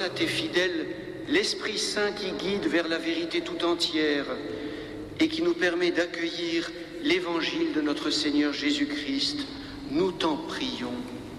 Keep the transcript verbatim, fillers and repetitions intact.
donne à tes fidèles l'Esprit Saint qui guide vers la vérité tout entière et qui nous permet d'accueillir l'Évangile de notre Seigneur Jésus-Christ. Nous t'en prions.